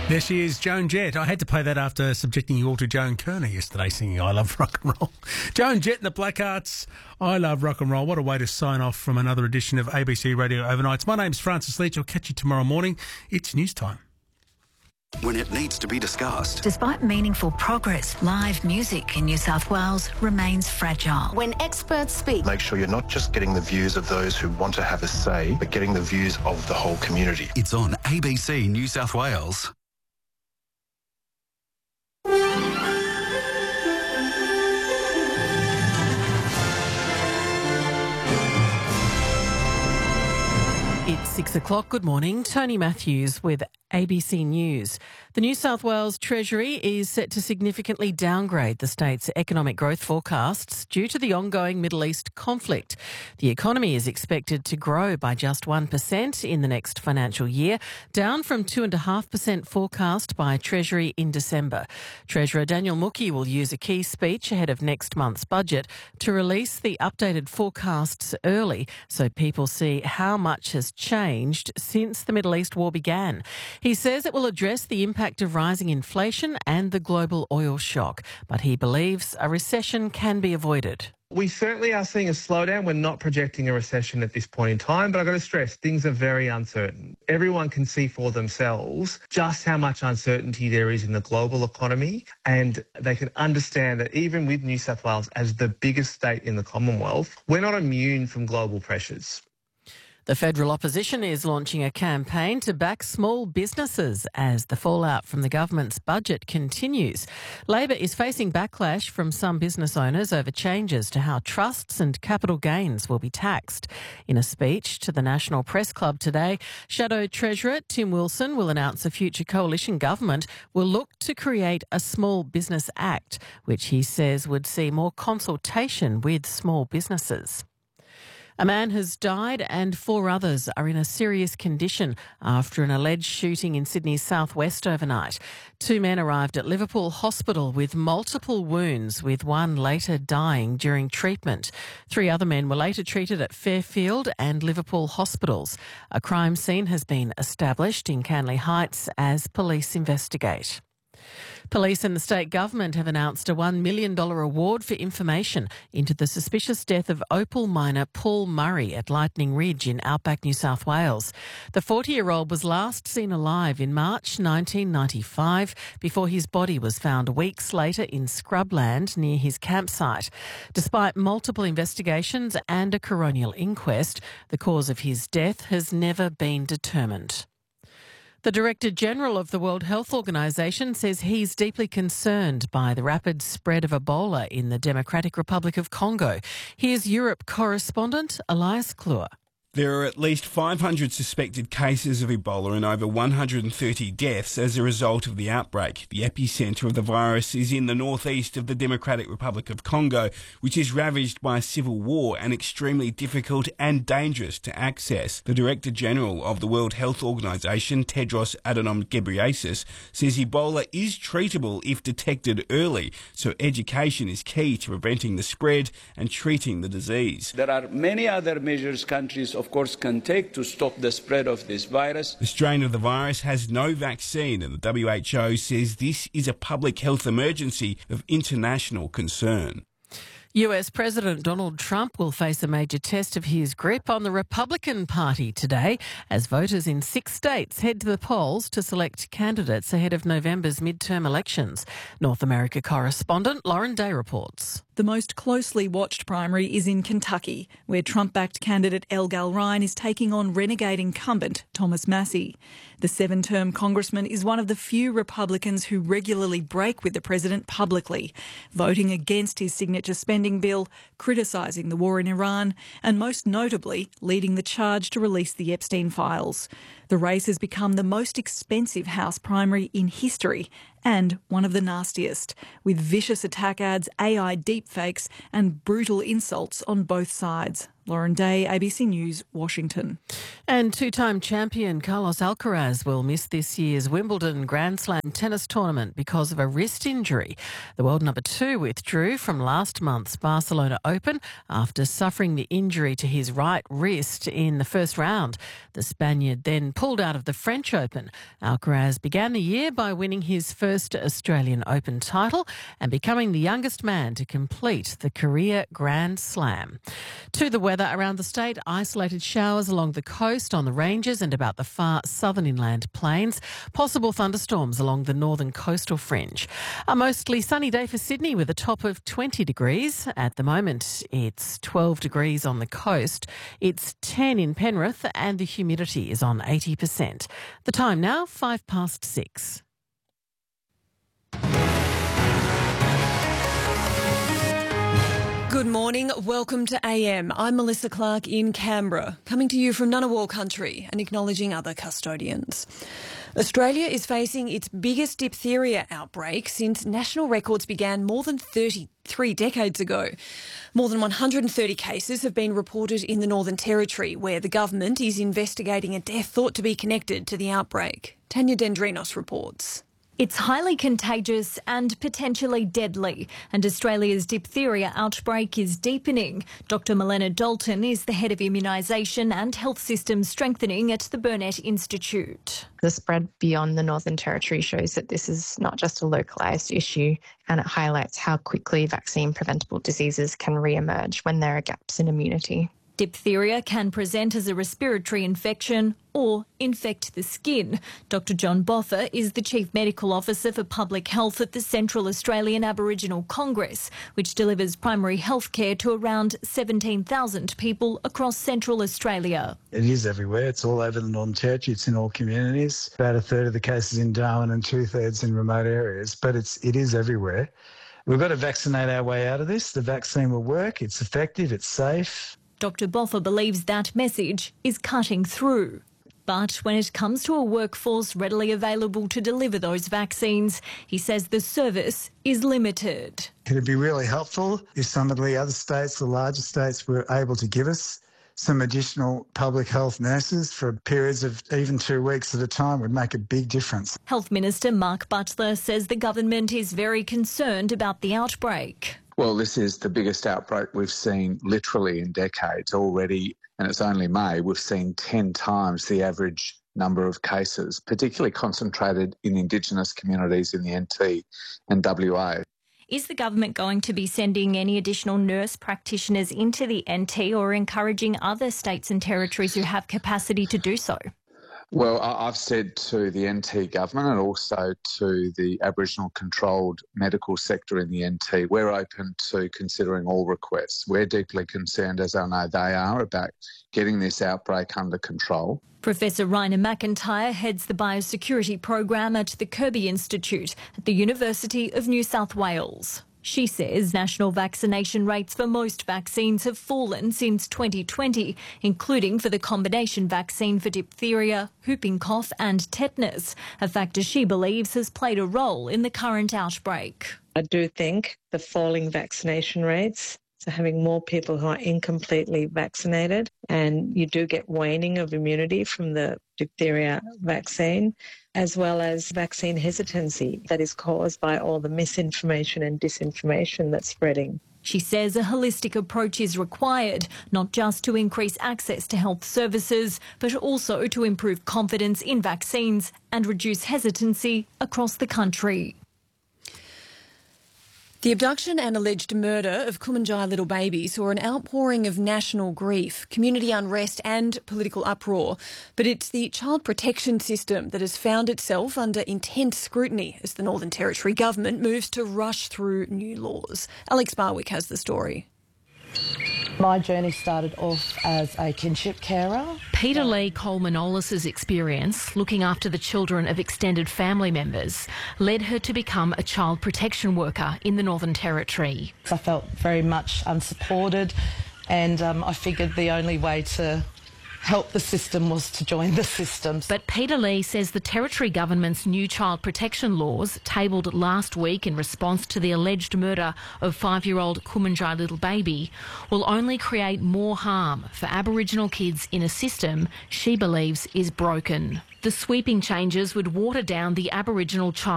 There she is, Joan Jett. I had to play that after subjecting you all to Joan Kerner yesterday singing I Love Rock and Roll. Joan Jett and the Blackhearts, I Love Rock and Roll. What a way to sign off from another edition of ABC Radio Overnights. My name's Francis Leach. I'll catch you tomorrow morning. It's news time. When it needs to be discussed. Despite meaningful progress, live music in New South Wales remains fragile. When experts speak, make sure you're not just getting the views of those who want to have a say, but getting the views of the whole community. It's on ABC New South Wales. It's 6 o'clock. Good morning. Tony Matthews with ABC News. The New South Wales Treasury is set to significantly downgrade the state's economic growth forecasts due to the ongoing Middle East conflict. The economy is expected to grow by just 1% in the next financial year, down from 2.5% forecast by Treasury in December. Treasurer Daniel Mookhey will use a key speech ahead of next month's budget to release the updated forecasts early so people see how much has changed since the Middle East war began. He says it will address the impact of rising inflation and the global oil shock, but he believes a recession can be avoided. We certainly are seeing a slowdown. We're not projecting a recession at this point in time, but I've got to stress, things are very uncertain. Everyone can see for themselves just how much uncertainty there is in the global economy, and they can understand that even with New South Wales as the biggest state in the Commonwealth, we're not immune from global pressures. The federal opposition is launching a campaign to back small businesses as the fallout from the government's budget continues. Labor is facing backlash from some business owners over changes to how trusts and capital gains will be taxed. In a speech to the National Press Club today, Shadow Treasurer Tim Wilson will announce a future coalition government will look to create a Small Business Act, which he says would see more consultation with small businesses. A man has died and 4 others are in a serious condition after an alleged shooting in Sydney's southwest overnight. 2 men arrived at Liverpool Hospital with multiple wounds, with one later dying during treatment. 3 other men were later treated at Fairfield and Liverpool hospitals. A crime scene has been established in Canley Heights as police investigate. Police and the state government have announced a $1 million award for information into the suspicious death of opal miner Paul Murray at Lightning Ridge in outback New South Wales. The 40-year-old was last seen alive in March 1995 before his body was found weeks later in scrubland near his campsite. Despite multiple investigations and a coronial inquest, the cause of his death has never been determined. The Director General of the World Health Organization says he's deeply concerned by the rapid spread of Ebola in the Democratic Republic of Congo. Here's Europe correspondent Elias Klur. There are at least 500 suspected cases of Ebola and over 130 deaths as a result of the outbreak. The epicentre of the virus is in the northeast of the Democratic Republic of Congo, which is ravaged by civil war and extremely difficult and dangerous to access. The Director General of the World Health Organization, Tedros Adhanom Ghebreyesus, says Ebola is treatable if detected early, so education is key to preventing the spread and treating the disease. There are many other measures countries of course can take to stop the spread of this virus. The strain of the virus has no vaccine, and the WHO says this is a public health emergency of international concern. US President Donald Trump will face a major test of his grip on the Republican Party today as voters in 6 states head to the polls to select candidates ahead of November's midterm elections. North America correspondent Lauren Day reports. The most closely watched primary is in Kentucky, where Trump-backed candidate Elgal Ryan is taking on renegade incumbent Thomas Massie. The 7-term congressman is one of the few Republicans who regularly break with the president publicly, voting against his signature spending bill, criticising the war in Iran, and most notably leading the charge to release the Epstein files. The race has become the most expensive House primary in history and one of the nastiest, with vicious attack ads, AI deepfakes and brutal insults on both sides. Lauren Day, ABC News, Washington. And two-time champion Carlos Alcaraz will miss this year's Wimbledon Grand Slam tennis tournament because of a wrist injury. The world number 2 withdrew from last month's Barcelona Open after suffering the injury to his right wrist in the first round. The Spaniard then pulled out of the French Open. Alcaraz began the year by winning his first Australian Open title and becoming the youngest man to complete the career Grand Slam. To the weather around the state, isolated showers along the coast, on the ranges and about the far southern inland plains. Possible thunderstorms along the northern coastal fringe. A mostly sunny day for Sydney with a top of 20 degrees. At the moment, it's 12 degrees on the coast. It's 10 in Penrith and the humidity is on 80%. The time now, 6:05. Good morning, welcome to AM. I'm Melissa Clark in Canberra, coming to you from Ngunnawal country and acknowledging other custodians. Australia is facing its biggest diphtheria outbreak since national records began more than 33 decades ago. More than 130 cases have been reported in the Northern Territory, where the government is investigating a death thought to be connected to the outbreak. Tanya Dendrinos reports. It's highly contagious and potentially deadly, and Australia's diphtheria outbreak is deepening. Dr Milena Dalton is the head of immunisation and health system strengthening at the Burnet Institute. The spread beyond the Northern Territory shows that this is not just a localised issue, and it highlights how quickly vaccine-preventable diseases can re-emerge when there are gaps in immunity. Diphtheria can present as a respiratory infection or infect the skin. Dr John Botha is the Chief Medical Officer for Public Health at the Central Australian Aboriginal Congress, which delivers primary health care to around 17,000 people across Central Australia. It is everywhere. It's all over the Northern Territory. It's in all communities. About a third of the cases in Darwin and 2/3 in remote areas, but it is everywhere. We've got to vaccinate our way out of this. The vaccine will work. It's effective. It's safe. Dr Botha believes that message is cutting through. But when it comes to a workforce readily available to deliver those vaccines, he says the service is limited. It'd be really helpful if some of the other states, the larger states, were able to give us some additional public health nurses for periods of even 2 weeks at a time. Would make a big difference. Health Minister Mark Butler says the government is very concerned about the outbreak. Well, this is the biggest outbreak we've seen literally in decades already, and it's only May. We've seen 10 times the average number of cases, particularly concentrated in Indigenous communities in the NT and WA. Is the government going to be sending any additional nurse practitioners into the NT or encouraging other states and territories who have capacity to do so? Well, I've said to the NT government and also to the Aboriginal controlled medical sector in the NT, we're open to considering all requests. We're deeply concerned, as I know they are, about getting this outbreak under control. Professor Raina McIntyre heads the biosecurity program at the Kirby Institute at the University of New South Wales. She says national vaccination rates for most vaccines have fallen since 2020, including for the combination vaccine for diphtheria, whooping cough and tetanus, a factor she believes has played a role in the current outbreak. I do think the falling vaccination rates, so having more people who are incompletely vaccinated, and you do get waning of immunity from the diphtheria vaccine, as well as vaccine hesitancy that is caused by all the misinformation and disinformation that's spreading. She says a holistic approach is required, not just to increase access to health services, but also to improve confidence in vaccines and reduce hesitancy across the country. The abduction and alleged murder of Kumanjai little babies saw an outpouring of national grief, community unrest and political uproar. But it's the child protection system that has found itself under intense scrutiny as the Northern Territory government moves to rush through new laws. Alex Barwick has the story. My journey started off as a kinship carer. Peter Lee Coleman-Olis's experience looking after the children of extended family members led her to become a child protection worker in the Northern Territory. I felt very much unsupported, and I figured the only way to help the system was to join the system. But Peter Lee says the Territory Government's new child protection laws, tabled last week in response to the alleged murder of 5-year-old Kumanjai little baby, will only create more harm for Aboriginal kids in a system she believes is broken. The sweeping changes would water down the Aboriginal child